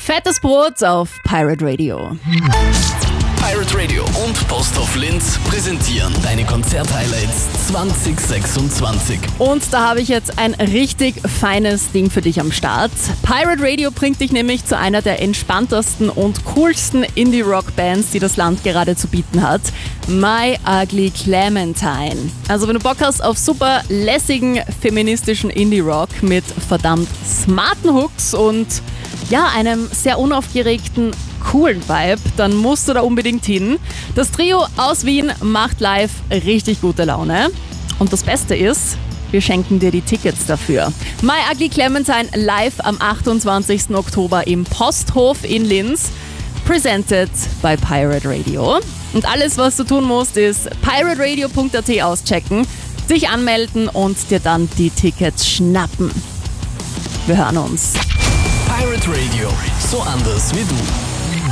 Fettes Brot auf Pirate Radio. Pirate Radio und Posthof Linz präsentieren deine Konzert-Highlights 2026. Und da habe ich jetzt ein richtig feines Ding für dich am Start. Pirate Radio bringt dich nämlich zu einer der entspanntesten und coolsten Indie-Rock-Bands, die das Land gerade zu bieten hat. My Ugly Clementine. Also wenn du Bock hast auf super lässigen, feministischen Indie-Rock mit verdammt smarten Hooks und ja, einem sehr unaufgeregten, coolen Vibe, dann musst du da unbedingt hin. Das Trio aus Wien macht live richtig gute Laune. Und das Beste ist, wir schenken dir die Tickets dafür. My Ugly Clementine live am 28. Oktober im Posthof in Linz. Presented by Pirate Radio. Und alles, was du tun musst, ist pirateradio.at auschecken, dich anmelden und dir dann die Tickets schnappen. Wir hören uns. Pirate Radio, so anders wie du.